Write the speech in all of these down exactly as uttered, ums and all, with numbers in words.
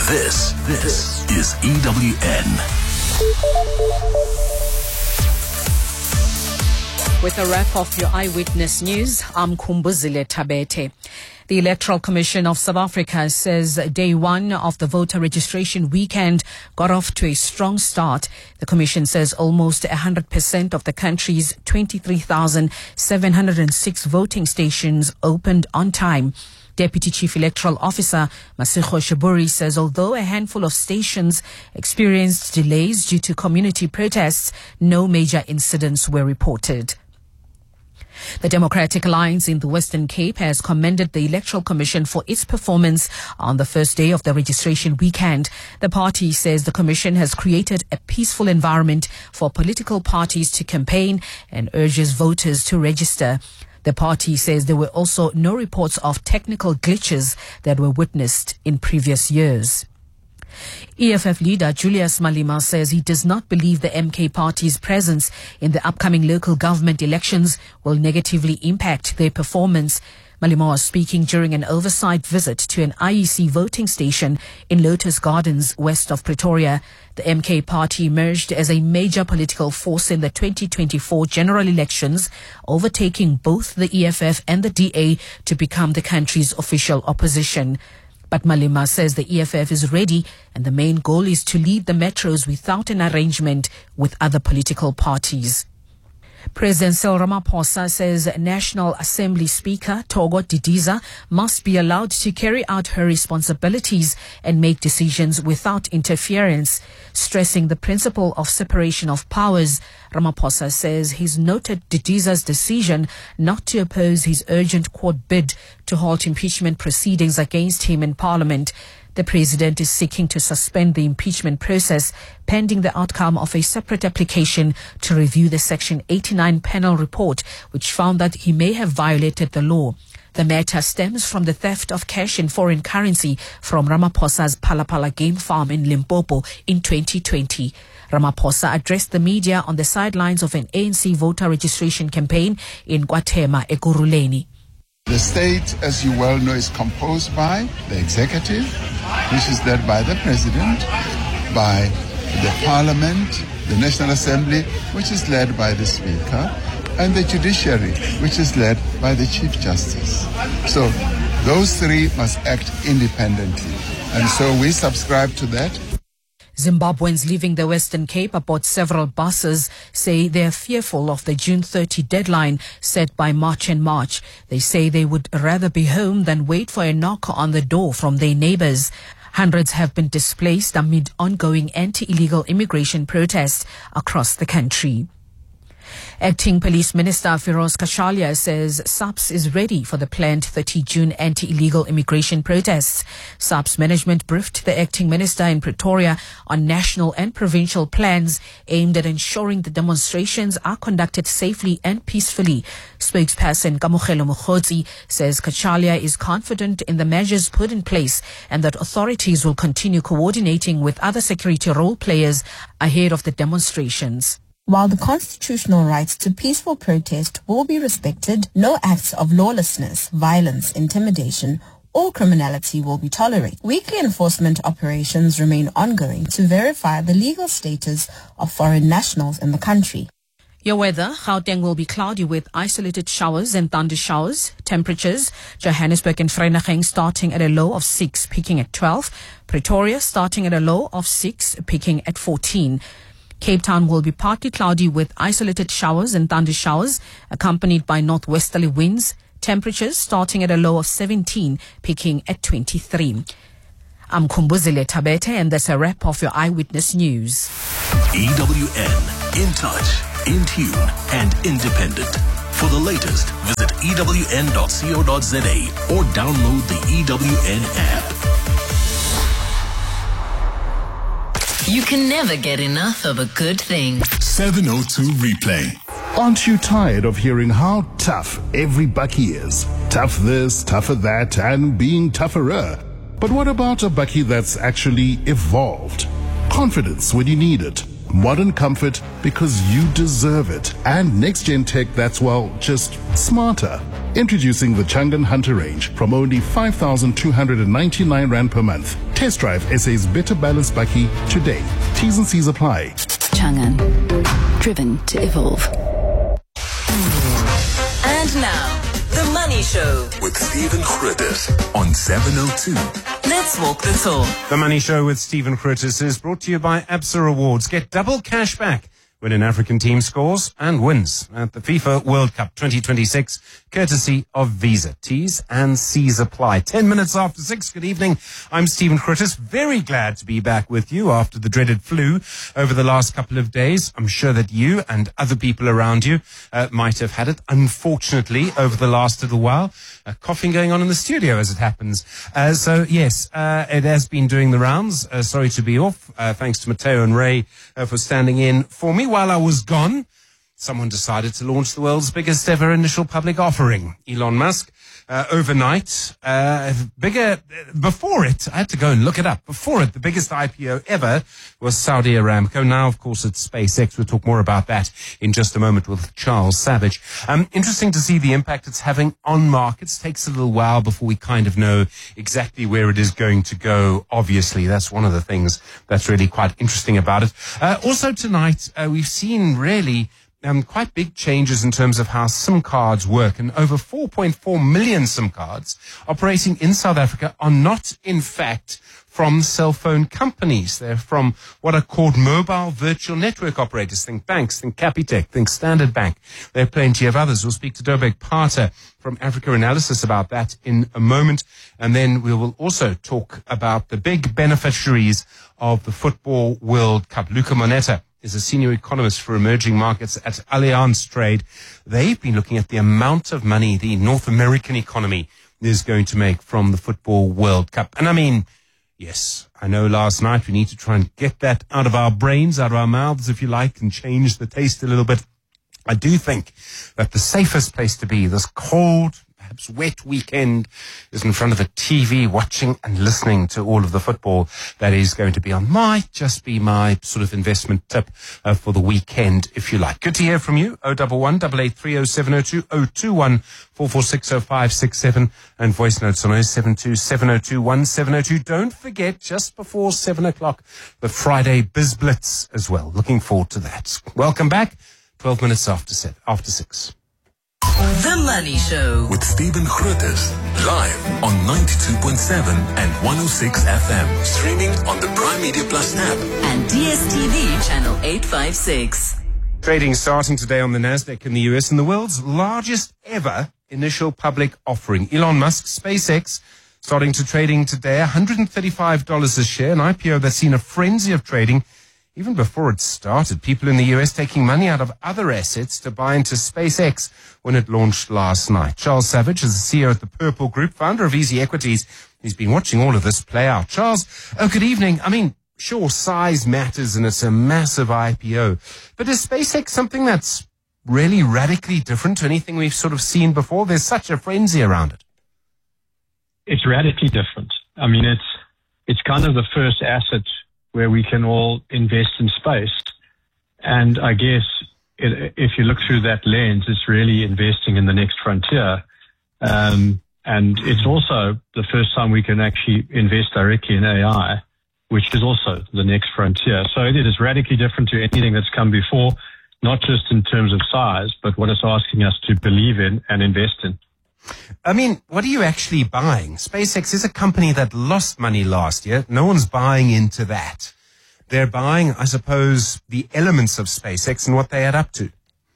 This, this is E W N. With a wrap of your Eyewitness News, I'm Kumbuzile Tabete. The Electoral Commission of South Africa says day one of the voter registration weekend got off to a strong start. The Commission says almost one hundred percent of the country's twenty-three thousand seven hundred six voting stations opened on time. Deputy Chief Electoral Officer Masego Shiburi says although a handful of stations experienced delays due to community protests, no major incidents were reported. The Democratic Alliance in the Western Cape has commended the Electoral Commission for its performance on the first day of the registration weekend. The party says the Commission has created a peaceful environment for political parties to campaign and urges voters to register. The party says there were also no reports of technical glitches that were witnessed in previous years. E F F leader Julius Malema says he does not believe the M K party's presence in the upcoming local government elections will negatively impact their performance. Malema was speaking during an oversight visit to an I E C voting station in Lotus Gardens, west of Pretoria. The M K party emerged as a major political force in the twenty twenty-four general elections, overtaking both the E F F and the D A to become the country's official opposition. But Malema says the E F F is ready and the main goal is to lead the metros without an arrangement with other political parties. President Cyril Ramaphosa says National Assembly Speaker Thogo Didiza must be allowed to carry out her responsibilities and make decisions without interference. Stressing the principle of separation of powers, Ramaphosa says he's noted Didiza's decision not to oppose his urgent court bid to halt impeachment proceedings against him in Parliament. The president is seeking to suspend the impeachment process pending the outcome of a separate application to review the Section eighty-nine panel report, which found that he may have violated the law. The matter stems from the theft of cash in foreign currency from Ramaphosa's Palapala game farm in Limpopo in twenty twenty. Ramaphosa addressed the media on the sidelines of an A N C voter registration campaign in KwaThema, Ekurhuleni. The state, as you well know, is composed by the executive, which is led by the president, by the parliament, the National Assembly, which is led by the speaker, and the judiciary, which is led by the chief justice. So those three must act independently. And so we subscribe to that. Zimbabweans leaving the Western Cape aboard several buses say they are fearful of the June thirtieth deadline set by March and March. They say they would rather be home than wait for a knock on the door from their neighbors. Hundreds have been displaced amid ongoing anti-illegal immigration protests across the country. Acting Police Minister Firoz Kashalia says SAPS is ready for the planned thirtieth of June anti-illegal immigration protests. SAPS management briefed the Acting Minister in Pretoria on national and provincial plans aimed at ensuring the demonstrations are conducted safely and peacefully. Spokesperson Kamokhelo Mokgotsi says Kashalia is confident in the measures put in place and that authorities will continue coordinating with other security role players ahead of the demonstrations. While the constitutional rights to peaceful protest will be respected, no acts of lawlessness, violence, intimidation, or criminality will be tolerated. Weekly enforcement operations remain ongoing to verify the legal status of foreign nationals in the country. Your weather, Gauteng will be cloudy with isolated showers and thunder showers. Temperatures, Johannesburg and Vereeniging starting at a low of six, peaking at twelve. Pretoria starting at a low of six, peaking at fourteen. Cape Town will be partly cloudy with isolated showers and thunder showers, accompanied by northwesterly winds. Temperatures starting at a low of seventeen, peaking at twenty-three. I'm Kumbuzile Tabete, and that's a wrap of your Eyewitness News. E W N, in touch, in tune, and independent. For the latest, visit E W N dot co dot za or download the E W N app. You can never get enough of a good thing. seven oh two Replay. Aren't you tired of hearing how tough every Bucky is? Tough this, tougher that, and being tougherer. But what about a Bucky that's actually evolved? Confidence when you need it. modern comfort because you deserve it. And next-gen tech that's, well, just smarter. Introducing the Chang'an Hunter range from only five thousand two hundred ninety-nine rand per month. Test drive S A's better balanced bakkie today. T's and C's apply. Chang'an, driven to evolve. And now, The Money Show with Stephen Grootes on seven oh two. Let's walk the talk. The Money Show with Stephen Grootes is brought to you by Absa Rewards. Get double cash back when an African team scores and wins at the FIFA World Cup twenty twenty-six, courtesy of Visa. T's and C's apply. Ten minutes after six, good evening. I'm Stephen Grootes. Very glad to be back with you after the dreaded flu over the last couple of days. I'm sure that you and other people around you uh, might have had it, unfortunately, over the last little while. Uh, coughing going on in the studio, as it happens. Uh, so, yes, uh, it has been doing the rounds. Uh, sorry to be off. Uh, thanks to Matteo and Ray uh, for standing in for me. While I was gone, someone decided to launch the world's biggest ever initial public offering. Elon Musk, uh, overnight, uh, bigger, before it, I had to go and look it up. Before it, the biggest I P O ever was Saudi Aramco. Now, of course, it's SpaceX. We'll talk more about that in just a moment with Charles Savage. Um, interesting to see the impact it's having on markets. Takes a little while before we kind of know exactly where it is going to go. Obviously, that's one of the things that's really quite interesting about it. Uh, also tonight, uh, we've seen really Um, quite big changes in terms of how SIM cards work, and over four point four million SIM cards operating in South Africa are not, in fact, from cell phone companies. They're from what are called mobile virtual network operators. Think banks, think Capitec, think Standard Bank. There are plenty of others. We'll speak to Dobek Parter from Africa Analysis about that in a moment. And then we will also talk about the big beneficiaries of the Football World Cup. Luca Moneta is a senior economist for emerging markets at Allianz Trade. They've been looking at the amount of money the North American economy is going to make from the Football World Cup. And I mean, yes, I know last night we need to try and get that out of our brains, out of our mouths, if you like, and change the taste a little bit. I do think that the safest place to be this cold, perhaps wet weekend is in front of a T V watching and listening to all of the football that is going to be on. Might just be my sort of investment tip uh, for the weekend, if you like. Good to hear from you. oh one one, eight eight three oh seven oh two, oh two one, four four six oh five six seven, and voice notes on oh seven two, seven oh two, one seven oh two. Don't forget, just before seven o'clock, the Friday Biz Blitz as well. Looking forward to that. Welcome back. twelve minutes after, set, after six. The Money Show with Stephen Grootes, live on ninety-two point seven and one oh six F M, streaming on the Prime Media Plus app and D S T V channel eight fifty-six. Trading starting today on the Nasdaq in the U S, and the world's largest ever initial public offering. Elon Musk, SpaceX, starting to trading today, one hundred thirty-five dollars a share, an I P O that's seen a frenzy of trading even before it started. People in the U S taking money out of other assets to buy into SpaceX when it launched last night. Charles Savage is the C E O at the Purple Group, founder of Easy Equities. He's been watching all of this play out. Charles, oh, good evening. I mean, sure, size matters and it's a massive I P O, but is SpaceX something that's really radically different to anything we've sort of seen before? There's such a frenzy around it. It's radically different. I mean, it's it's kind of the first asset where we can all invest in space. And I guess it, if you look through that lens, it's really investing in the next frontier. Um, and it's also the first time we can actually invest directly in A I, which is also the next frontier. So it is radically different to anything that's come before, not just in terms of size, but what it's asking us to believe in and invest in. I mean, what are you actually buying? SpaceX is a company that lost money last year. No one's buying into that. They're buying, I suppose, the elements of SpaceX and what they add up to.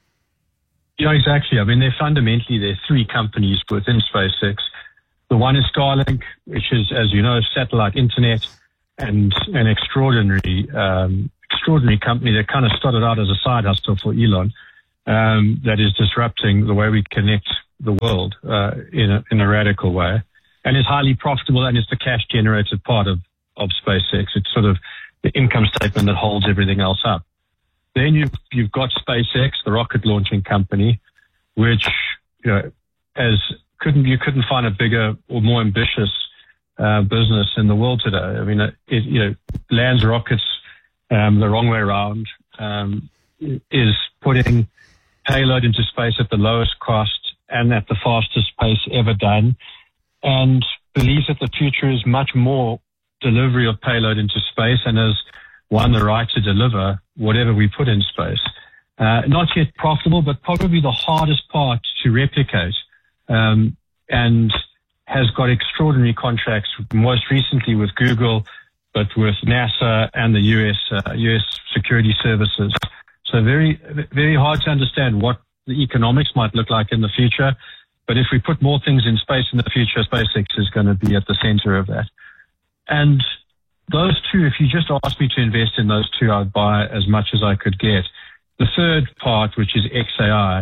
Yeah, exactly. I mean, they're fundamentally, there are three companies within SpaceX. The one is Starlink, which is, as you know, satellite internet, and an extraordinary, um, extraordinary company that kind of started out as a side hustle for Elon, um, that is disrupting the way we connect the world uh, in a in a radical way, and is highly profitable, and it's the cash generated part of of SpaceX. It's sort of the income statement that holds everything else up. Then you've you've got SpaceX, the rocket launching company, which you know as couldn't you couldn't find a bigger or more ambitious uh, business in the world today. I mean, it, it you know lands rockets um, the wrong way around, um, is putting payload into space at the lowest cost and at the fastest pace ever done, and believes that the future is much more delivery of payload into space and has won the right to deliver whatever we put in space. Uh, not yet profitable, but probably the hardest part to replicate, um, and has got extraordinary contracts, most recently with Google, but with NASA and the U S uh, U S security services. So very, very hard to understand what the economics might look like in the future. But if we put more things in space in the future, SpaceX is going to be at the center of that. And those two, if you just asked me to invest in those two, I'd buy as much as I could get. The third part, which is X A I,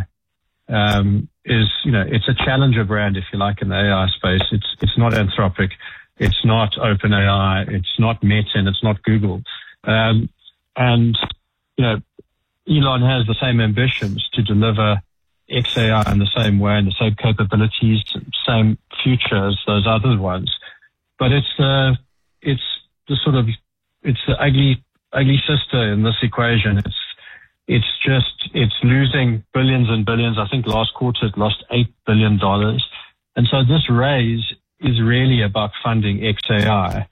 um, is, you know, it's a challenger brand, if you like, in the A I space. It's, it's not Anthropic. It's not OpenAI. It's not Meta, and it's not Google. Um, and, you know, Elon has the same ambitions to deliver X A I in the same way and the same capabilities, same future as those other ones. But it's the, it's the sort of, it's the ugly, ugly sister in this equation. It's, it's just, it's losing billions and billions. I think last quarter it lost eight billion dollars. And so this raise is really about funding X A I.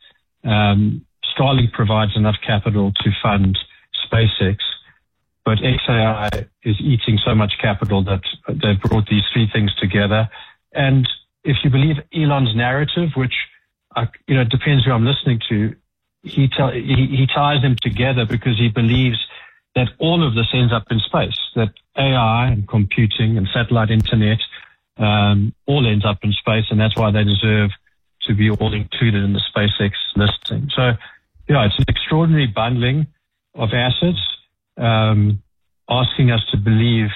Um, Starlink provides enough capital to fund SpaceX, but X A I is eating so much capital that they've brought these three things together. And if you believe Elon's narrative, which, I, you know, it depends who I'm listening to, he, tell, he, he ties them together because he believes that all of this ends up in space, that A I and computing and satellite internet um, all ends up in space, and that's why they deserve to be all included in the SpaceX listing. So, yeah, it's an extraordinary bundling of assets, um, asking us to believe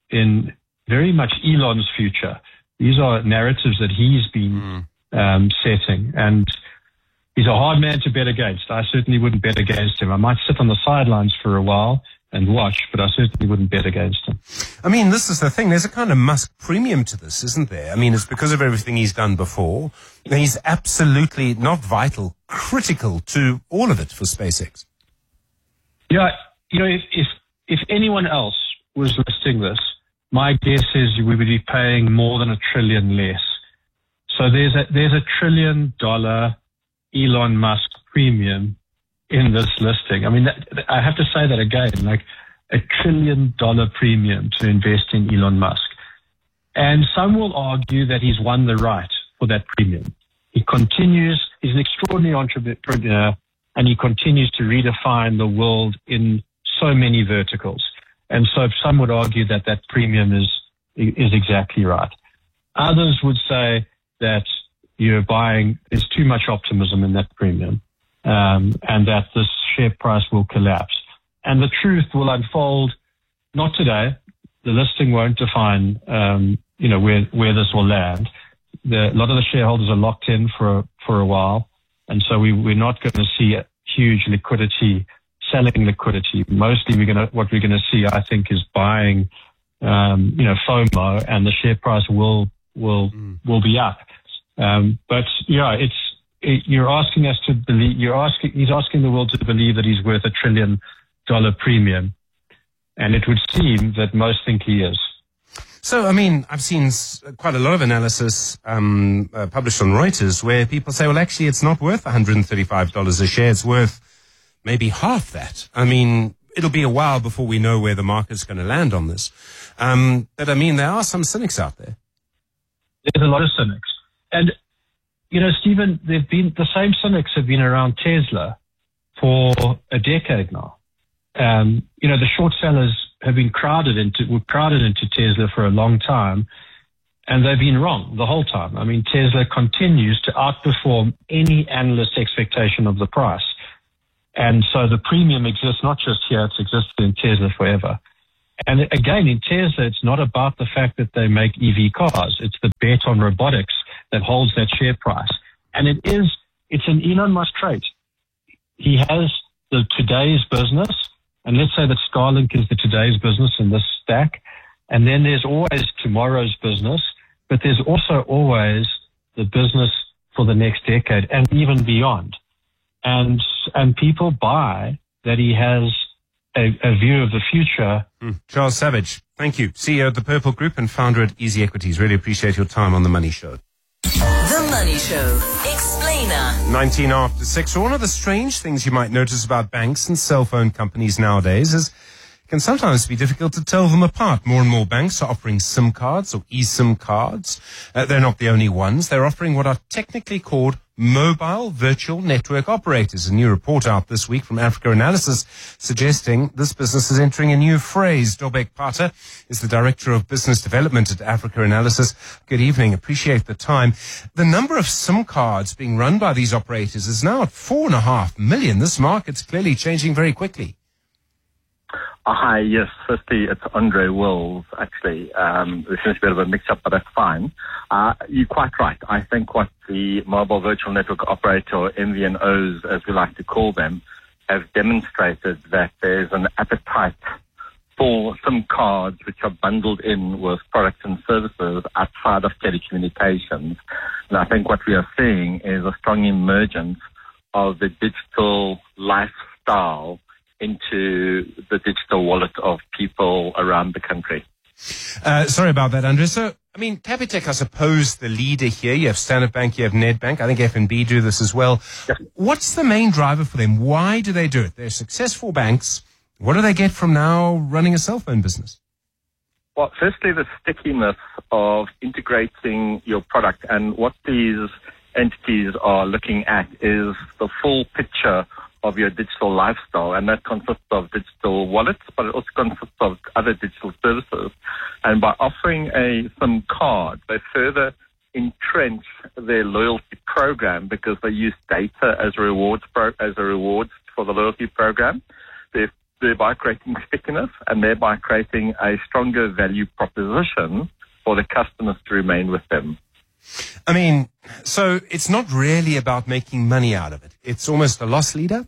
in very much Elon's future. These are narratives that he's been mm. um, setting, and he's a hard man to bet against. I certainly wouldn't bet against him. I might sit on the sidelines for a while and watch, but I certainly wouldn't bet against him. I mean, this is the thing. There's a kind of Musk premium to this, isn't there? I mean, it's because of everything he's done before. He's absolutely not vital, critical to all of it for SpaceX. Yeah, you know, if if, if anyone else was listing this, my guess is we would be paying more than a trillion less. So there's a there's a trillion dollar Elon Musk premium in this listing. I mean, that, I have to say that again, like a trillion dollar premium to invest in Elon Musk. And some will argue that he's won the right for that premium. He continues, he's an extraordinary entrepreneur, and he continues to redefine the world in so many verticals. And so some would argue that that premium is, is exactly right. Others would say that you're buying, there's too much optimism in that premium, um, and that this share price will collapse. And the truth will unfold, not today. The listing won't define, um, you know, where, where this will land. The, a lot of the shareholders are locked in for, for a while. And so we, we're not going to see a huge liquidity, selling liquidity. Mostly we're going to, what we're going to see, I think, is buying, um, you know, FOMO, and the share price will, will, mm. will be up. Um, but yeah, it's, it, you're asking us to believe, you're asking, he's asking the world to believe that he's worth a trillion dollar premium. And it would seem that most think he is. So, I mean, I've seen quite a lot of analysis um, uh, published on Reuters where people say, well, actually, it's not worth one hundred thirty-five dollars a share. It's worth maybe half that. I mean, it'll be a while before we know where the market's going to land on this. Um, but, I mean, there are some cynics out there. There's a lot of cynics. And, you know, Stephen, they've been, the same cynics have been around Tesla for a decade now. Um, you know, the short sellers have been crowded into, were crowded into Tesla for a long time, and they've been wrong the whole time. I mean, Tesla continues to outperform any analyst's expectation of the price. And so the premium exists not just here, it's existed in Tesla forever. And again, in Tesla, it's not about the fact that they make E V cars. It's the bet on robotics that holds that share price. And it is, it's an Elon Musk trait. He has the today's business, and let's say that Starlink is the today's business in this stack. And then there's always tomorrow's business, but there's also always the business for the next decade and even beyond. And, and people buy that he has a, a view of the future. Mm. Charles Savage, thank you. C E O of the Purple Group and founder at Easy Equities. Really appreciate your time on The Money Show. The Money Show. Explainer. nineteen after six. One of the strange things you might notice about banks and cell phone companies nowadays is it can sometimes be difficult to tell them apart. More and more banks are offering SIM cards or eSIM cards. Uh, they're not the only ones. They're offering what are technically called mobile virtual network operators. A new report out this week from Africa Analysis suggesting this business is entering a new phrase. Dobek Pata is the Director of Business Development at Africa Analysis. Good evening. Appreciate the time. The number of SIM cards being run by these operators is now at four and a half million. This market's clearly changing very quickly. Uh, hi, yes. Firstly, it's Andre Wills, actually. Um, there seems to be a bit of a mix-up, but that's fine. Uh, you're quite right. I think what the mobile virtual network operator, or M V N Os, as we like to call them, have demonstrated that there's an appetite for SIM cards which are bundled in with products and services outside of telecommunications. And I think what we are seeing is a strong emergence of the digital lifestyle into the digital wallet of people around the country. Uh, sorry about that, Andre. So, I mean, Capitec, I suppose, the leader here. You have Standard Bank, you have Nedbank. I think F N B do this as well. Yes. What's the main driver for them? Why do they do it? They're successful banks. What do they get from now running a cell phone business? Well, firstly, the stickiness of integrating your product, and what these entities are looking at is the full picture of your digital lifestyle, and that consists of digital wallets, but it also consists of other digital services. And by offering a SIM card, they further entrench their loyalty program because they use data as a rewards pro- as a reward for the loyalty program, They're, thereby creating stickiness and thereby creating a stronger value proposition for the customers to remain with them. I mean, so it's not really about making money out of it. It's almost a loss leader?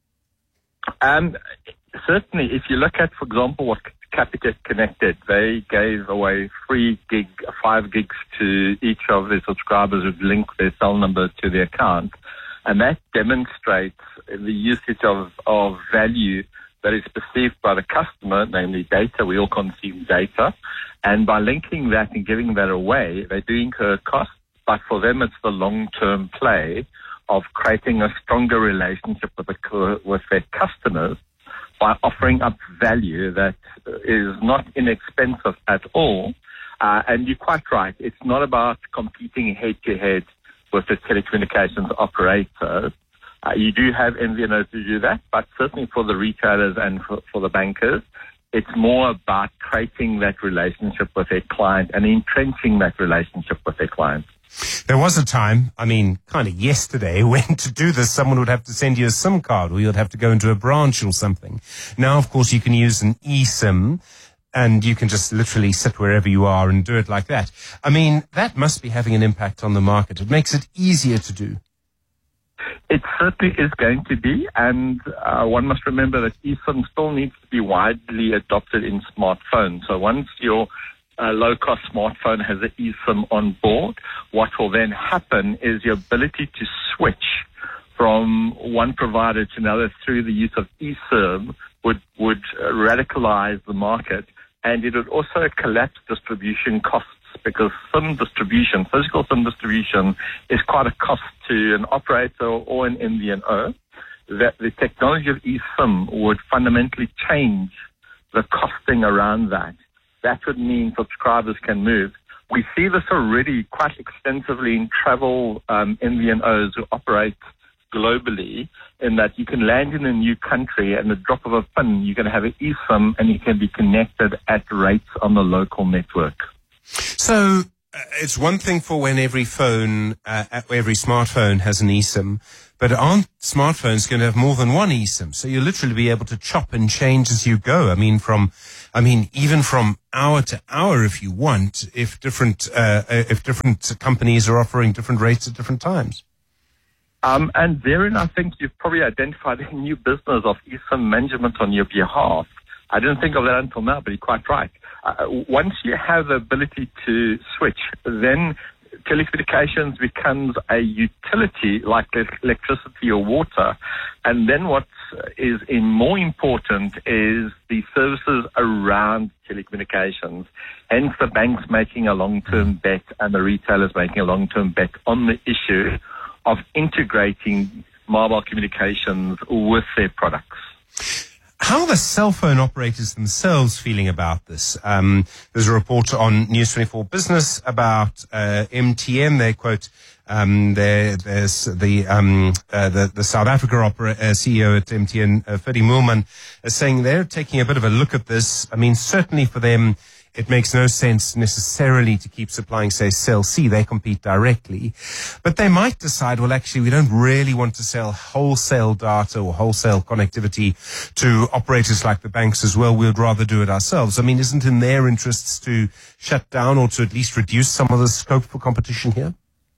Um, certainly, if you look at, for example, what Capitec Connected, they gave away free gig, five gigs to each of their subscribers who link their cell number to their account. And that demonstrates the usage of, of value that is perceived by the customer, namely data. We all consume data. And by linking that and giving that away, they do incur costs, but for them it's the long-term play of creating a stronger relationship with, the, with their customers by offering up value that is not inexpensive at all. Uh, and you're quite right. It's not about competing head-to-head with the telecommunications operators. Uh, you do have M V N Os to do that, but certainly for the retailers and for, for the bankers, it's more about creating that relationship with their client and entrenching that relationship with their client. There was a time, I mean, kind of yesterday, when to do this, someone would have to send you a SIM card or you'd have to go into a branch or something. Now, of course, you can use an eSIM and you can just literally sit wherever you are and do it like that. I mean, that must be having an impact on the market. It makes it easier to do. It certainly is going to be, and uh, one must remember that eSIM still needs to be widely adopted in smartphones. So once your uh, low-cost smartphone has an eSIM on board, what will then happen is your ability to switch from one provider to another through the use of eSIM would, would uh, radicalize the market, and it would also collapse distribution costs, because SIM distribution, physical SIM distribution, is quite a cost to an operator or an M V N O. That the technology of eSIM would fundamentally change the costing around that. That would mean subscribers can move. We see this already quite extensively in travel um, M V N Os who operate globally, in that you can land in a new country and the drop of a pin, you can have an eSIM and you can be connected at rates on the local network. So uh, it's one thing for when every phone, uh, every smartphone has an eSIM, but aren't smartphones going to have more than one eSIM? So you'll literally be able to chop and change as you go. I mean, from, I mean, even from hour to hour if you want, if different, uh, if different companies are offering different rates at different times. Um, and therein, I think you've probably identified a new business of eSIM management on your behalf. I didn't think of that until now, but you're quite right. Uh, once you have the ability to switch, then telecommunications becomes a utility like electricity or water. And then what's is in more important is the services around telecommunications. Hence the banks making a long-term bet and the retailers making a long-term bet on the issue of integrating mobile communications with their products. How are the cell phone operators themselves feeling about this? Um, there's a report on News twenty-four Business about uh, M T N. They quote um, there, there's the, um, uh, the the South Africa opera, uh, C E O at M T N, uh, Ferdy Moolman, is saying they're taking a bit of a look at this. I mean, certainly for them, it makes no sense necessarily to keep supplying, say, Cell C. They compete directly. But they might decide, well, actually, we don't really want to sell wholesale data or wholesale connectivity to operators like the banks as well. We'd rather do it ourselves. I mean, isn't it in their interests to shut down or to at least reduce some of the scope for competition here?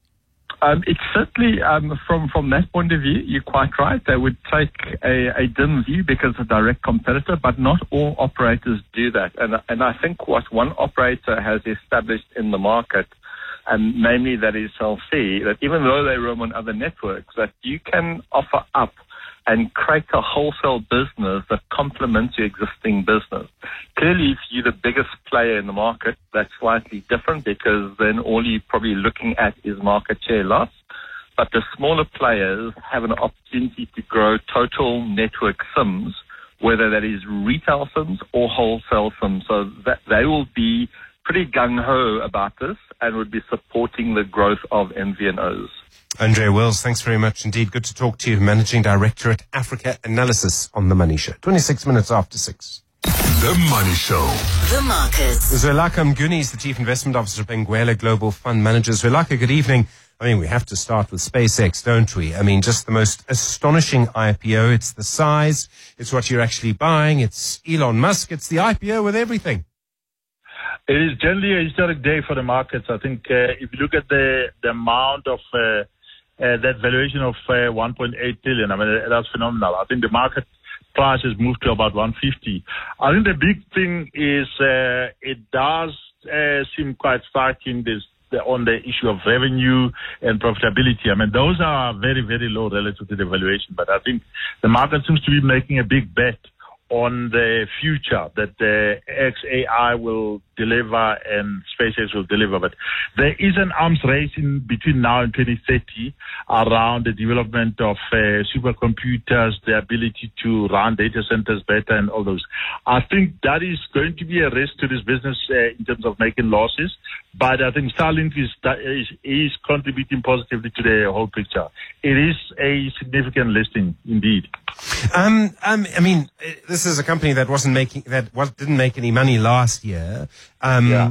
Um, it's certainly, um, from, from that point of view, you're quite right. They would take a, a dim view because it's a direct competitor, but not all operators do that. And, and I think what one operator has established in the market, and namely that is Cell C, that even though they roam on other networks, that you can offer up and create a wholesale business that complements your existing business. Clearly, if you're the biggest player in the market, that's slightly different because then all you're probably looking at is market share loss. But the smaller players have an opportunity to grow total network SIMs, whether that is retail SIMs or wholesale SIMs. So that they will be pretty gung-ho about this and would be supporting the growth of M V N Os. Andre Wills, thanks very much indeed. Good to talk to you. Managing Director at Africa Analysis on The Money Show. twenty-six minutes after six. The Money Show. The Markets. Zwelakhe Mguni is the Chief Investment Officer of Benguela Global Fund Managers. Zwelakhe, good evening. I mean, we have to start with SpaceX, don't we? I mean, just the most astonishing I P O. It's the size. It's what you're actually buying. It's Elon Musk. It's the I P O with everything. It is generally a historic day for the markets. I think uh, if you look at the, the amount of uh, uh, that valuation of uh, one point eight billion, I mean, that's phenomenal. I think the market price has moved to about one fifty. I think the big thing is uh, it does uh, seem quite striking this, the, on the issue of revenue and profitability. I mean, those are very, very low relative to the valuation. But I think the market seems to be making a big bet on the future that the X A I will deliver and SpaceX will deliver. But there is an arms race in between now and twenty thirty around the development of uh, supercomputers, the ability to run data centers better and all those. I think that is going to be a risk to this business uh, in terms of making losses. But I think Starlink is, is, is contributing positively to the whole picture. It is a significant listing indeed. Um, um, I mean, this is a company that wasn't making, that was, didn't make any money last year. Um, yeah.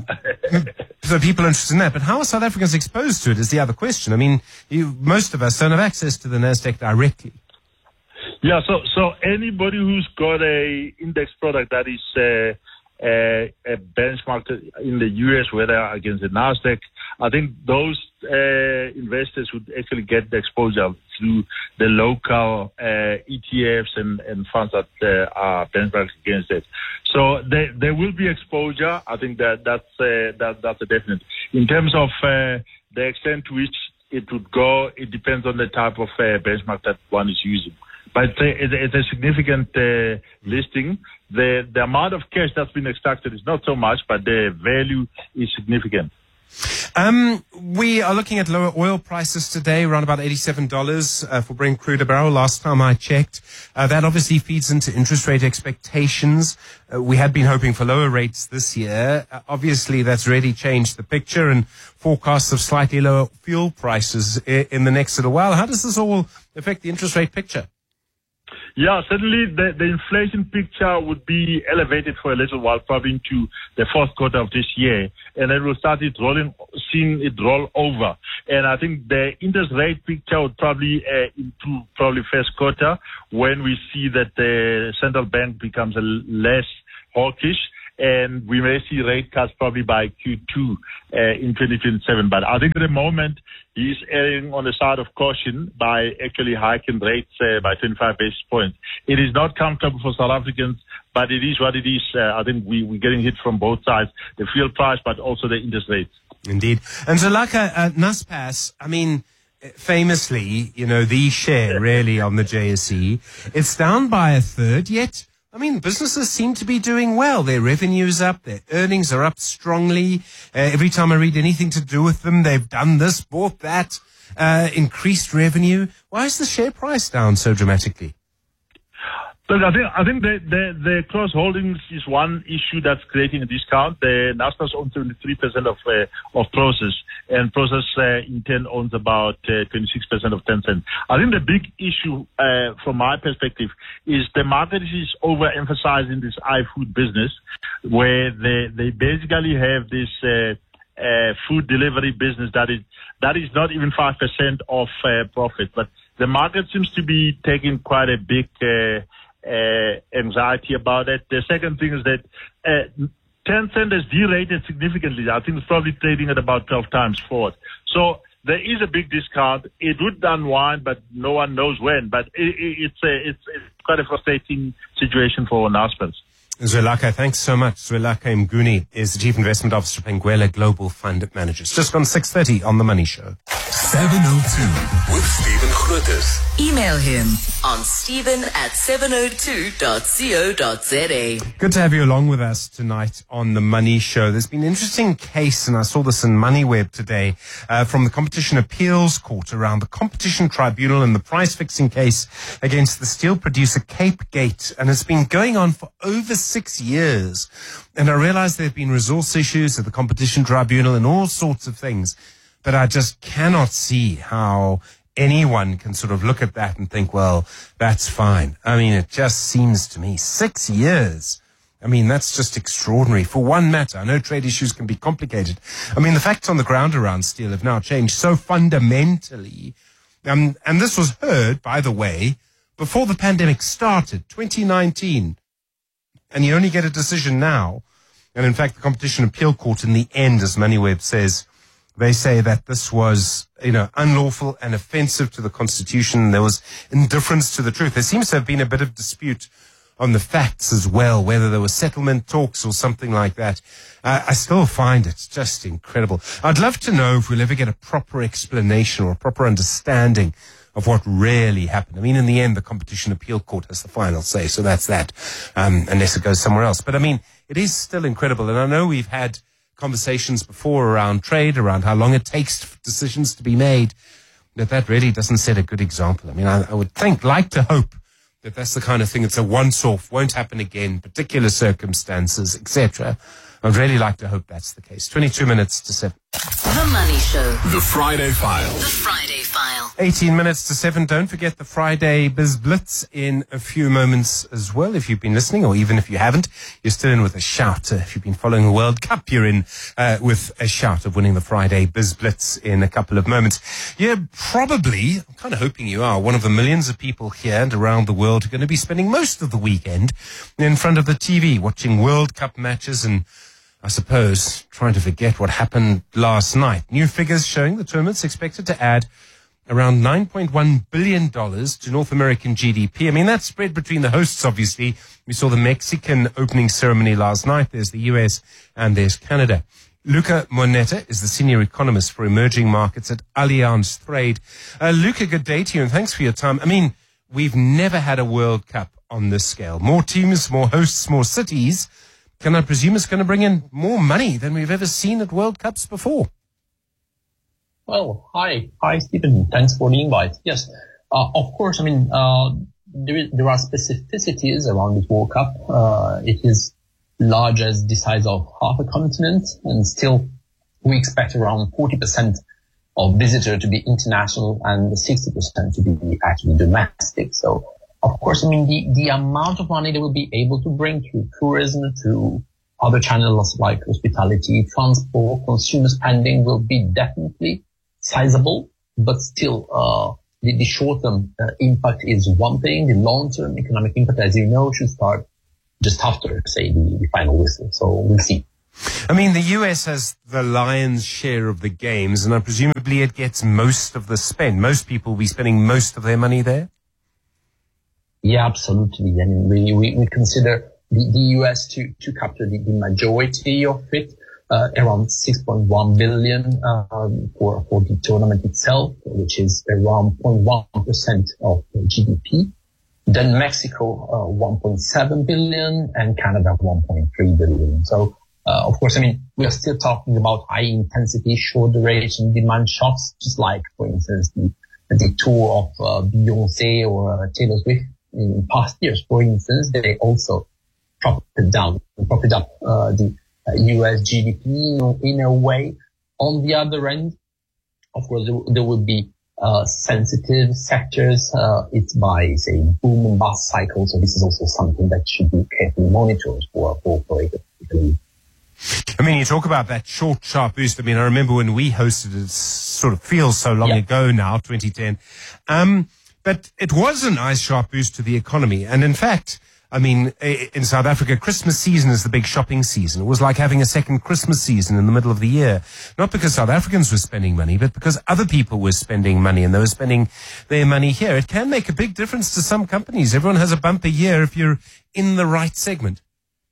So people are interested in that. But how are South Africans exposed to it is the other question. I mean, you, most of us don't have access to the NASDAQ directly. Yeah, so, so anybody who's got a index product that is, uh, Uh, a benchmark in the U S, whether against the NASDAQ, I think those uh, investors would actually get the exposure through the local uh, E T Fs and, and funds that uh, are benchmarked against it. So there, there will be exposure. I think that that's uh, that, that's a definite. In terms of uh, the extent to which it would go, it depends on the type of uh, benchmark that one is using. But it's a, it's a significant uh, listing. The the amount of cash that's been extracted is not so much, but the value is significant. Um, we are looking at lower oil prices today, around about eighty-seven dollars uh, for Brent crude a barrel. Last time I checked, uh, that obviously feeds into interest rate expectations. Uh, we had been hoping for lower rates this year. Uh, obviously, that's really changed the picture, and forecasts of slightly lower fuel prices I- in the next little while. How does this all affect the interest rate picture? Yeah, certainly the, the inflation picture would be elevated for a little while, probably into the fourth quarter of this year, and then we'll start it rolling, seeing it roll over. And I think the interest rate picture would probably uh, improve probably first quarter when we see that the central bank becomes a less hawkish. And we may see rate cuts probably by Q two uh, in twenty twenty-seven. But I think at the moment he's erring on the side of caution by actually hiking rates uh, by twenty-five basis points. It is not comfortable for South Africans, but it is what it is. Uh, I think we, we're getting hit from both sides, the fuel price, but also the interest rates. Indeed. And Zwelakhe, uh, Naspers, I mean, famously, you know, the share really on the J S E. It's down by a third, yet, I mean, businesses seem to be doing well. Their revenue's up, their earnings are up strongly. Uh, every time I read anything to do with them, they've done this, bought that, uh, increased revenue. Why is the share price down so dramatically? Look, I think I think the the, the cross holdings is one issue that's creating a discount. The Naspers owns seventy-three percent of uh, of Prosus, and Prosus uh, in turn owns about uh, twenty-six percent of Tencent. I think the big issue uh, from my perspective is the market is overemphasizing this iFood business, where they they basically have this uh, uh, food delivery business that is that is not even five percent of uh, profit, but the market seems to be taking quite a big uh, Uh, anxiety about it. The second thing is that uh, Tencent has derated significantly. I think it's probably trading at about twelve times forward. So there is a big discount. It would unwind, but no one knows when. But it, it, it's, a, it's, it's quite a frustrating situation for Naspers. Zwelakhe, thanks so much. Zwelakhe Mguni is the Chief Investment Officer of Benguela Global Fund Managers. Just gone six thirty on The Money Show. seven oh two with Stephen Grootes. Email him on stephen at seven oh two dot co dot za. Good to have you along with us tonight on The Money Show. There's been an interesting case, and I saw this in MoneyWeb today, uh, from the Competition Appeals Court around the Competition Tribunal and the price-fixing case against the steel producer Cape Gate. And it's been going on for over six years. And I realize there have been resource issues at the Competition Tribunal and all sorts of things. But I just cannot see how anyone can sort of look at that and think, well, that's fine. I mean, it just seems to me six years. I mean, that's just extraordinary for one matter. I know trade issues can be complicated. I mean, the facts on the ground around steel have now changed so fundamentally. Um, and this was heard, by the way, before the pandemic started, twenty nineteen. And you only get a decision now. And in fact, the Competition Appeal Court in the end, as MoneyWeb says, they say that this was, you know, unlawful and offensive to the Constitution. There was indifference to the truth. There seems to have been a bit of dispute on the facts as well, whether there were settlement talks or something like that. Uh, I still find it just incredible. I'd love to know if we'll ever get a proper explanation or a proper understanding of what really happened. I mean, in the end, the Competition Appeal Court has the final say, so that's that, um, unless it goes somewhere else. But I mean, it is still incredible. And I know we've had conversations before around trade, around how long it takes for decisions to be made, that that really doesn't set a good example. I mean, I, I would think, like to hope, that that's the kind of thing that's a once-off, won't happen again, particular circumstances, et cetera. I'd really like to hope that's the case. twenty-two minutes to seven. The Money Show. The Friday File. The Friday File. eighteen minutes to seven. Don't forget the Friday Biz Blitz in a few moments as well. If you've been listening, or even if you haven't, you're still in with a shout. Uh, if you've been following the World Cup, you're in uh, with a shout of winning the Friday Biz Blitz in a couple of moments. You're probably, I'm kind of hoping you are, one of the millions of people here and around the world who are going to be spending most of the weekend in front of the T V, watching World Cup matches and, I suppose, trying to forget what happened last night. New figures showing the tournament's expected to add around nine point one billion dollars to North American G D P. I mean, that's spread between the hosts, obviously. We saw the Mexican opening ceremony last night. There's the U S and there's Canada. Luca Moneta is the senior economist for emerging markets at Allianz Trade. Uh, Luca, good day to you, and thanks for your time. I mean, we've never had a World Cup on this scale. More teams, more hosts, more cities. Can I presume it's going to bring in more money than we've ever seen at World Cups before? Well, hi. Hi, Stephen. Thanks for the invite. Yes, uh, of course, I mean, uh, there, is, there are specificities around this World Cup. Uh, it is large as the size of half a continent, and still we expect around forty percent of visitors to be international and sixty percent to be actually domestic. So, of course, I mean, the, the amount of money they will be able to bring to tourism, to other channels like hospitality, transport, consumer spending will be definitely sizable, but still, uh, the, the short-term uh, impact is one thing. The long-term economic impact, as you know, should start just after, say, the, the final whistle. So we'll see. I mean, the U S has the lion's share of the games, and I presumably it gets most of the spend. Most people will be spending most of their money there? Yeah, absolutely. I mean, we, we, we consider the, the U S to, to capture the, the majority of it. uh, around six point one billion um, for, for the tournament itself, which is around zero point one percent of G D P. Then Mexico, uh, one point seven billion, and Canada, one point three billion. So, uh, of course, I mean, we are still talking about high intensity, short duration demand shocks, just like, for instance, the, the tour of uh, Beyonce or uh, Taylor Swift in past years. For instance, they also propped it down, propped up uh, the uh, U S G D P in, in a way. On the other end, of course, there, there would be Uh, sensitive sectors. Uh, it's by, say, boom and bust cycle. So this is also something that should be carefully monitored for for operators. I mean, you talk about that short, sharp boost. I mean, I remember when we hosted it, sort of feels so long yeah. ago now, twenty ten. Um, but it was a nice, sharp boost to the economy. And in fact, I mean, in South Africa, Christmas season is the big shopping season. It was like having a second Christmas season in the middle of the year. Not because South Africans were spending money, but because other people were spending money and they were spending their money here. It can make a big difference to some companies. Everyone has a bumper year if you're in the right segment.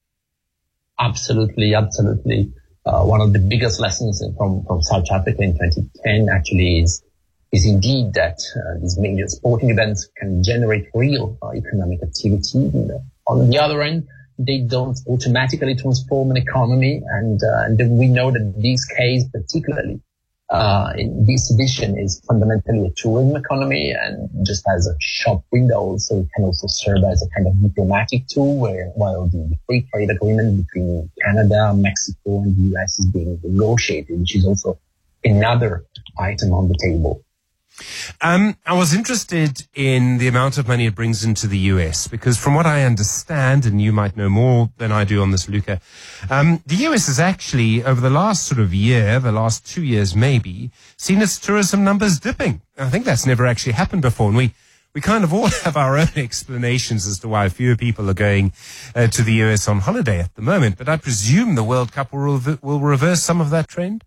Absolutely, absolutely. Uh, one of the biggest lessons from, from South Africa in twenty ten actually is is indeed that uh, these major sporting events can generate real uh, economic activity. And, uh, on the other end, they don't automatically transform an economy. And, uh, and then we know that this case particularly, uh, in this edition is fundamentally a tourism economy, and just as a shop window, so it can also serve as a kind of diplomatic tool, where while the free trade agreement between Canada, Mexico, and the U S is being negotiated, which is also another item on the table. Um, I was interested in the amount of money it brings into the U S, because from what I understand, and you might know more than I do on this, Luca, um, the U S has actually, over the last sort of year, the last two years maybe, seen its tourism numbers dipping. I think that's never actually happened before, and we, we kind of all have our own explanations as to why fewer people are going uh, to the U S on holiday at the moment, but I presume the World Cup will, will reverse some of that trend?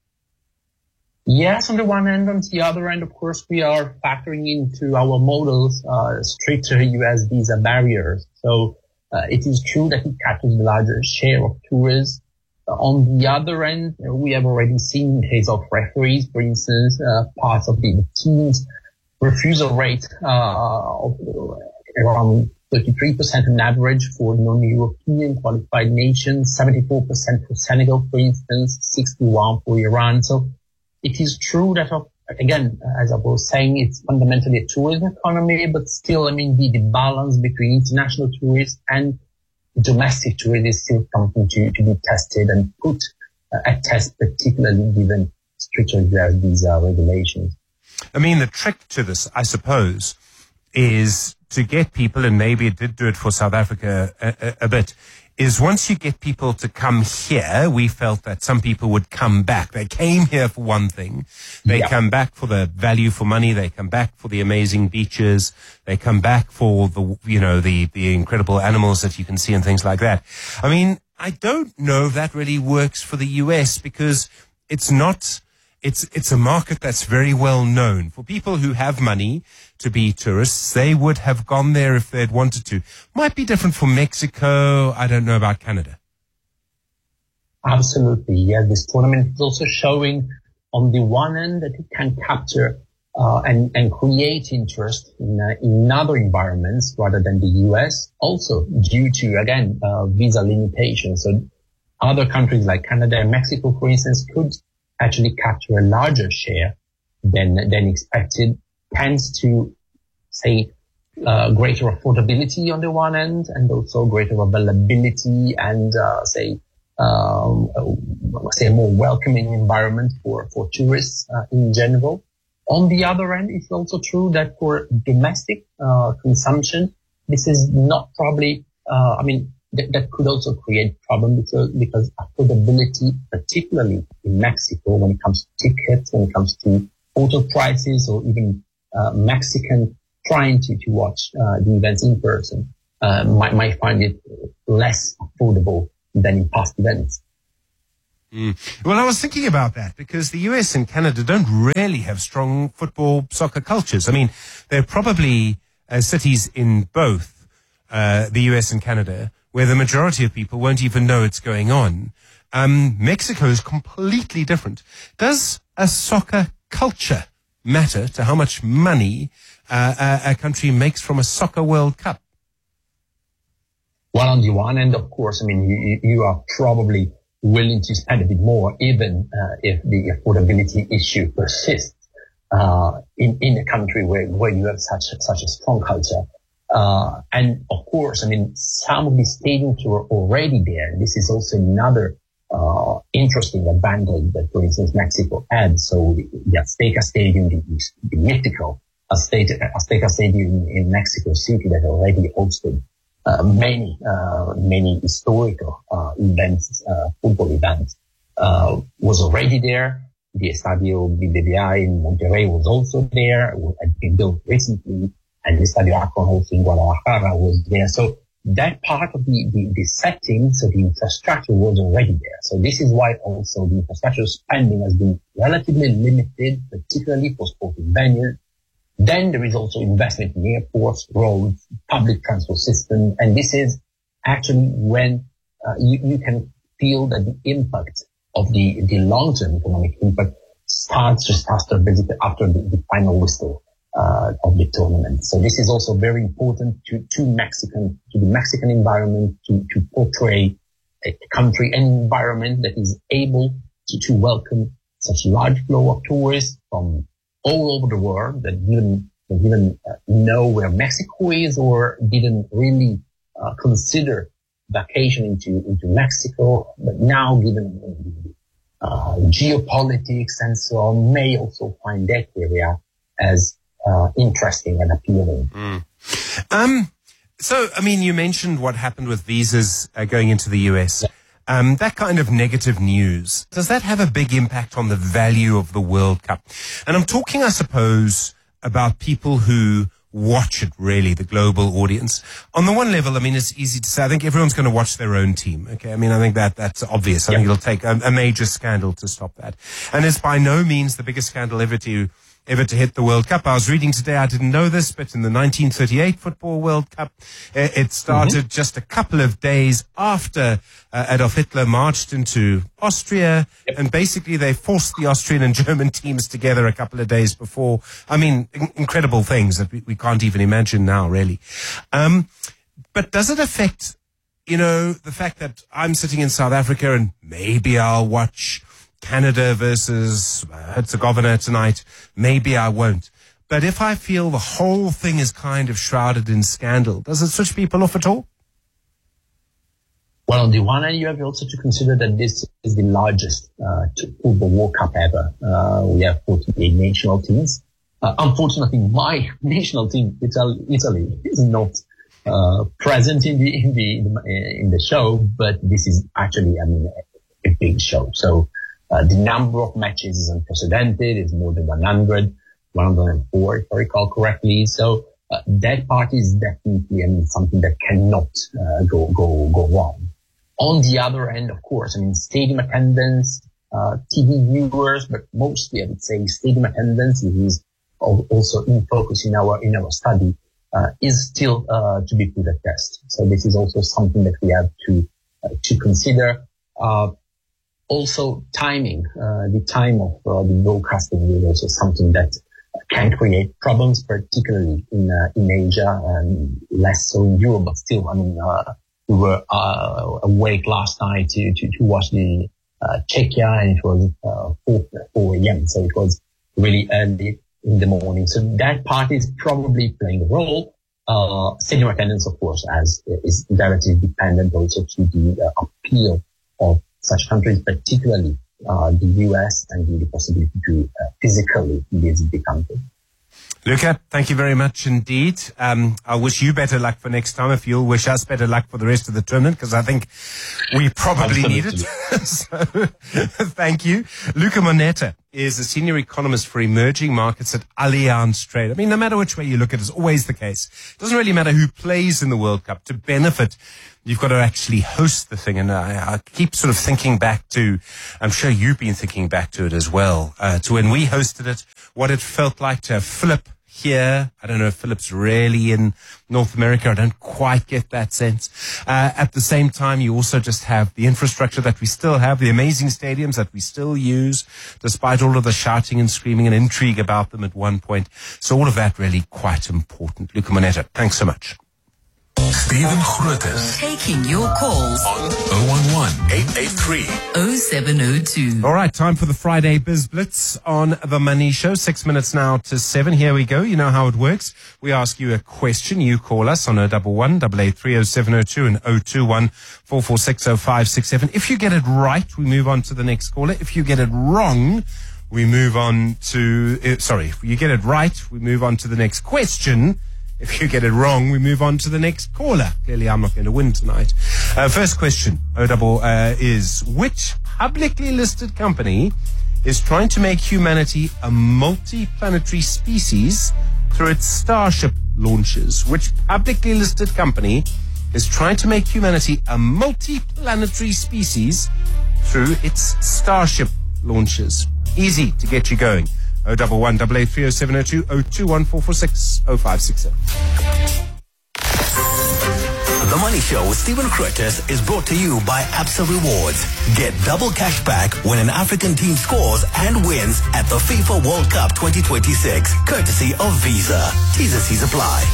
Yes, on the one hand. On the other end, of course, we are factoring into our models uh, stricter U S visa barriers. So uh, it is true that it captures the larger share of tourists. Uh, on the other end, we have already seen in the case of referees, for instance, uh, parts of the team's refusal rate uh, of around thirty-three percent on average for non-European qualified nations, seventy-four percent for Senegal, for instance, sixty-one for Iran. So it is true that, again, as I was saying, it's fundamentally a tourism economy, but still, I mean, the, the balance between international tourists and domestic tourists is still something to, to be tested and put uh, at test, particularly given stricter U S visa regulations. I mean, the trick to this, I suppose, is to get people, and maybe it did do it for South Africa a, a, a bit, is once you get people to come here, we felt that some people would come back. They came here for one thing. They yeah. come back for the value for money. They come back for the amazing beaches. They come back for the, you know, the, the incredible animals that you can see and things like that. I mean, I don't know if that really works for the U S, because it's not, it's, it's a market that's very well known. For people who have money to be tourists, they would have gone there if they'd wanted to. Might be different for Mexico. I don't know about Canada. Absolutely. Yeah, this tournament is also showing on the one end that it can capture uh, and, and create interest in, uh, in other environments rather than the U S, also due to, again, uh, visa limitations. So other countries like Canada and Mexico, for instance, could actually capture a larger share than, than expected, tends to, say, uh, greater affordability on the one end, and also greater availability and, uh, say, um, uh, say a more welcoming environment for, for tourists uh, in general. On the other end, it's also true that for domestic uh, consumption, this is not probably, uh, I mean, th- that could also create problems because, because affordability, particularly in Mexico, when it comes to tickets, when it comes to hotel prices, or even uh, Mexican trying to, to watch uh, the events in person, uh, might, might find it less affordable than in past events. Mm. Well, I was thinking about that because the U S and Canada don't really have strong football soccer cultures. I mean, there are probably uh, cities in both uh, the U S and Canada where the majority of people won't even know it's going on. Um, Mexico is completely different. Does a soccer culture matter to how much money uh, a, a country makes from a soccer World Cup? Well, on the one hand, of course, I mean, you, you are probably willing to spend a bit more, even uh, if the affordability issue persists uh, in in a country where, where you have such such a strong culture. Uh, and of course, I mean, some of the stadiums were already there. This is also another uh, interesting advantage that, for instance, Mexico had. So the, the Azteca Stadium, the, the mythical Azteca, Azteca Stadium in Mexico City that already hosted Uh, many, uh, many historical, uh, events, uh, football events, uh, was already there. The Estadio B B V A in Monterrey was also there, had been built recently, and the Estadio Akron also in Guadalajara was there. So that part of the, the, the setting, so the infrastructure was already there. So this is why also the infrastructure spending has been relatively limited, particularly for sporting venues. Then there is also investment in airports, roads, public transport system. And this is actually when uh, you, you can feel that the impact of the, the long-term economic impact starts just after, basically after the, the final whistle uh, of the tournament. So this is also very important to, to Mexican, to the Mexican environment, to, to portray a country, an environment that is able to, to welcome such large flow of tourists from all over the world that didn't, that didn't uh, know where Mexico is or didn't really uh, consider vacation into, into Mexico. But now, given uh, geopolitics and so on, may also find that area as uh, interesting and appealing. Mm. Um, so, I mean, you mentioned what happened with visas uh, going into the U S. Yeah. Um, that kind of negative news, does that have a big impact on the value of the World Cup? And I'm talking, I suppose, about people who watch it, really, the global audience. On the one level, I mean, it's easy to say, I think everyone's going to watch their own team. Okay. I mean, I think that that's obvious. I yep. think it'll take a, a major scandal to stop that. And it's by no means the biggest scandal ever to ever to hit the World Cup. I was reading today, I didn't know this, but in the nineteen thirty-eight Football World Cup, uh, it started mm-hmm. just a couple of days after uh, Adolf Hitler marched into Austria, yep. and basically they forced the Austrian and German teams together a couple of days before. I mean, in- incredible things that we, we can't even imagine now, really. Um, but does it affect, you know, the fact that I'm sitting in South Africa and maybe I'll watch Canada versus Herzegovina tonight, maybe I won't. But if I feel the whole thing is kind of shrouded in scandal, does it switch people off at all? Well, on the one hand, you have also to consider that this is the largest uh, football World Cup ever. Uh, we have forty-eight national teams. Uh, unfortunately, my national team, Italy, Italy is not uh, present in the in the in the show, but this is actually, I mean, a big show. So. Uh, the number of matches is unprecedented. It's more than one hundred, one hundred four, if I recall correctly. So uh, that part is definitely, I mean, something that cannot uh, go go go wrong. On the other end, of course, I mean, stadium attendance, uh, T V viewers, but mostly I would say stadium attendance is also in focus in our in our study uh, is still uh, to be put at test. So this is also something that we have to uh, to consider. Uh, Also, timing, uh, the time of uh, the broadcasting is also something that can create problems, particularly in uh, in Asia and less so in Europe. But still, I mean, uh, we were uh, awake last night to to, to watch the uh, Czechia, and it was uh, four a.m. So it was really early in the morning. So that part is probably playing a role. Uh, stadium attendance, of course, as is directly dependent also to the uh, appeal of such countries, particularly uh, the U S, and the possibility to uh, physically visit the country. Luca, thank you very much indeed. Um, I wish you better luck for next time. If you'll wish us better luck for the rest of the tournament, because I think we probably need it. So, thank you. Luca Moneta is a senior economist for emerging markets at Allianz Trade. I mean, no matter which way you look at it, it's always the case. It doesn't really matter who plays in the World Cup. To benefit, you've got to actually host the thing. And I, I keep sort of thinking back to, I'm sure you've been thinking back to it as well, uh, to when we hosted it, what it felt like to have Philip here. I don't know if Philip's really in North America. I don't quite get that sense. Uh, at the same time, you also just have the infrastructure that we still have, the amazing stadiums that we still use, despite all of the shouting and screaming and intrigue about them at one point. So all of that really quite important. Luca Moneta, thanks so much. Stephen Grootes. Taking your calls on oh one one, eight eight three, oh seven oh two. All right, time for the Friday Biz Blitz on The Money Show. Six minutes now to seven. Here we go. You know how it works. We ask you a question. You call us on oh one one, eight eight three, oh seven oh two and oh two one, four four six, oh five six seven. If you get it right, we move on to the next caller. If you get it wrong, we move on to... Uh, sorry, if you get it right, we move on to the next question. If you get it wrong, we move on to the next caller. Clearly, I'm not going to win tonight. Uh, first question, O double, uh, is which publicly listed company is trying to make humanity a multi-planetary species through its Starship launches? Which publicly listed company is trying to make humanity a multi-planetary species through its Starship launches? Easy to get you going. oh one one, eight eight three, oh seven oh two, oh two one, four four six, oh five six seven. The Money Show with Stephen Grootes is brought to you by Absa Rewards. Get double cash back when an African team scores and wins at the FIFA World Cup twenty twenty-six, courtesy of Visa. T's and C's apply.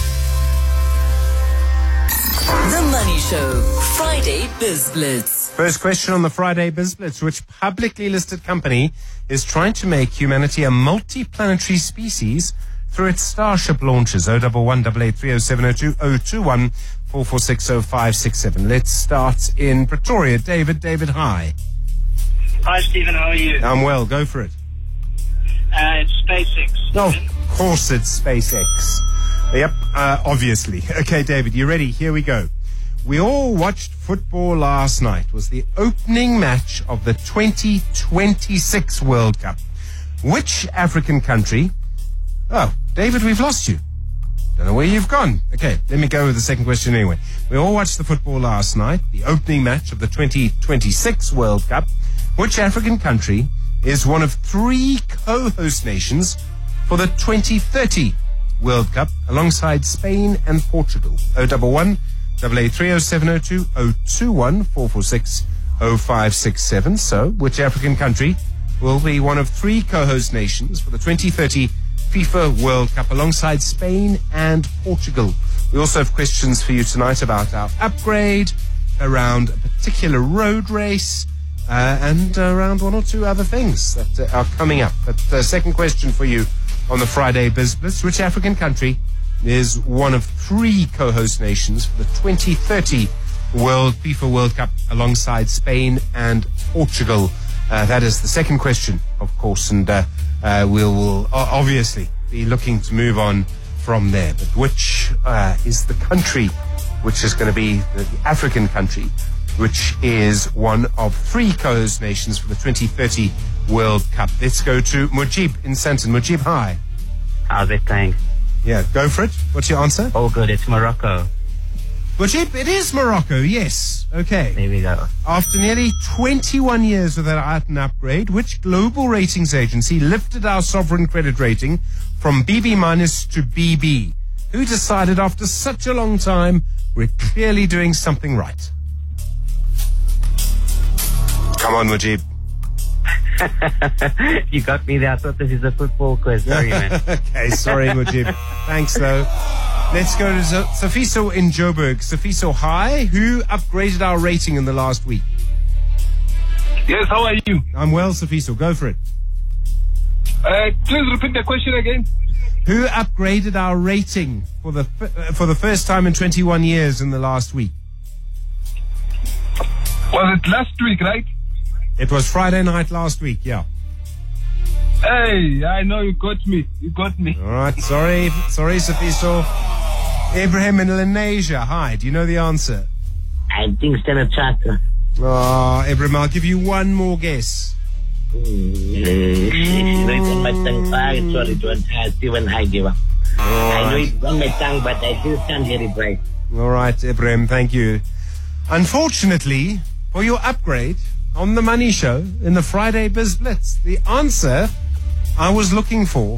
The Money Show, Friday Biz Blitz. First question on the Friday Biz Blitz. Which publicly listed company is trying to make humanity a multi-planetary species through its Starship launches? oh one one, eight eight three, oh seven oh two, oh two one, four four six, oh five six seven. Let's start in Pretoria. David, David, hi. Hi, Stephen. How are you? I'm well. Go for it. Uh, it's SpaceX. Oh, of course it's SpaceX. Yep, uh, obviously. Okay, David, you ready? Here we go. We all watched football last night. It was the opening match of the twenty twenty-six World Cup. Which African country... Oh, David, we've lost you. Don't know where you've gone. Okay, let me go with the second question anyway. We all watched the football last night, the opening match of the twenty twenty-six World Cup. Which African country is one of three co-host nations for the twenty thirty World Cup alongside Spain and Portugal? oh one one, eight eight three, oh seven oh two, oh two one, four four six, oh five six seven. So, which African country will be one of three co-host nations for the twenty thirty FIFA World Cup alongside Spain and Portugal? We also have questions for you tonight about our upgrade, around a particular road race, uh, and around one or two other things that uh, are coming up. But the second question for you on the Friday Biz Blitz: which African country is one of three co-host nations for the twenty thirty World FIFA World Cup alongside Spain and Portugal? Uh, that is the second question, of course, and uh, uh, we'll, we'll obviously be looking to move on from there. But which uh, is the country which is going to be the African country which is one of three co-host nations for the twenty thirty World Cup? Let's go to Mujib in Sandton. Mujib, hi. How's it going? Yeah, go for it. What's your answer? All good. It's Morocco. Mujib, it is Morocco, yes. Okay. There we go. After nearly twenty-one years without an upgrade, which global ratings agency lifted our sovereign credit rating from B B minus to B B? Who decided after such a long time we're clearly doing something right? Come on, Mujib. You got me there. I thought this is a football quiz. Sorry, man. Okay, sorry, Mujib. Thanks, though. Let's go to Z- Safiso in Joburg. Safiso, hi. Who upgraded our rating in the last week? Yes, how are you? I'm well, Safiso. Go for it. Uh, please repeat the question again. Who upgraded our rating for the f- for the first time in twenty-one years in the last week? Was it last week, right? It was Friday night last week, yeah. Hey, I know you got me. You got me. All right, sorry, sorry, Safiso. Ibrahim in Lenasia, hi. Do you know the answer? I think Standard Chartered. Oh, Ibrahim, I'll give you one more guess. Mm. It's on my tongue. Sorry, don't uh, Stephen, I give up. All I know right. it's on my tongue, but I still can't get it right. All right, Ibrahim, thank you. Unfortunately, for your upgrade on the Money Show in the Friday Biz Blitz, the answer I was looking for